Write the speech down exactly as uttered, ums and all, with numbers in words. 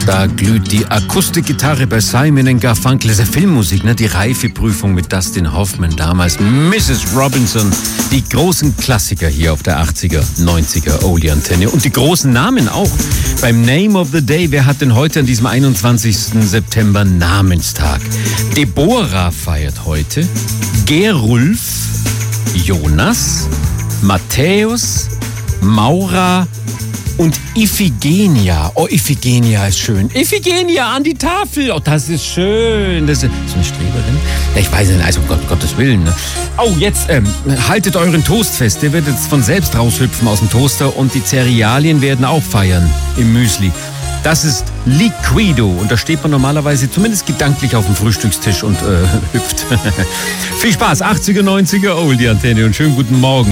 Da glüht die Akustikgitarre bei Simon and Garfunkel. Das ist ja Filmmusik, ne? Die Reifeprüfung mit Dustin Hoffman damals. Missus Robinson. Die großen Klassiker hier auf der achtziger, neunziger Oldie-Antenne. Und die großen Namen auch. Beim Name of the Day, wer hat denn heute an diesem einundzwanzigsten September Namenstag? Deborah feiert heute. Gerulf, Jonas, Matthäus, Maura und Iphigenia. Oh, Iphigenia ist schön. Iphigenia an die Tafel. Oh, das ist schön. Das ist so eine Streberin. Ja, ich weiß nicht, also um Gott, Gottes Willen. Ne? Oh, jetzt ähm, haltet euren Toast fest. Der wird jetzt von selbst raushüpfen aus dem Toaster und die Cerealien werden auch feiern im Müsli. Das ist Liquido und da steht man normalerweise zumindest gedanklich auf dem Frühstückstisch und äh, hüpft. Viel Spaß, achtziger, neunziger Oldie-Antenne und schönen guten Morgen.